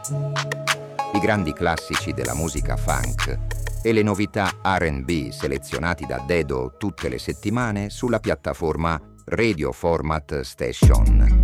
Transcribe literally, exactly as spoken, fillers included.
I grandi classici della musica funk e le novità R and B selezionati da Dedo tutte le settimane sulla piattaforma Radio Format Station.